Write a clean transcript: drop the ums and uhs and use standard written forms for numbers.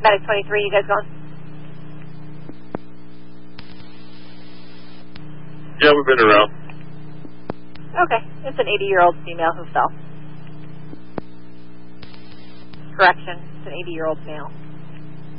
Medic 23, you guys going? Yeah, we've been around. Okay, it's an 80-year-old female who fell. Correction, it's an 80-year-old male.